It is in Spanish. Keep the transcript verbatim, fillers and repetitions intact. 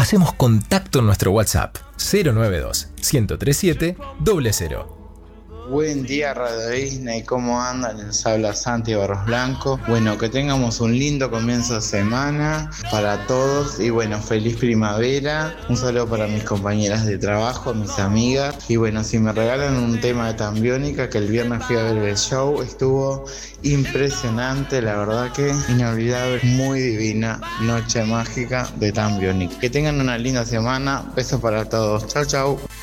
hacemos contacto en nuestro WhatsApp cero nueve dos, uno tres siete, cero cero. Buen día Radio Disney, ¿cómo andan? Les habla Santi Barros Blanco. Bueno, que tengamos un lindo comienzo de semana para todos y bueno, feliz primavera. Un saludo para mis compañeras de trabajo, mis amigas. Y bueno, si me regalan un tema de Tambiónica, que el viernes fui a ver el show, estuvo impresionante, la verdad que inolvidable, muy divina noche mágica de Tambiónica. Que tengan una linda semana, besos para todos, chau chau.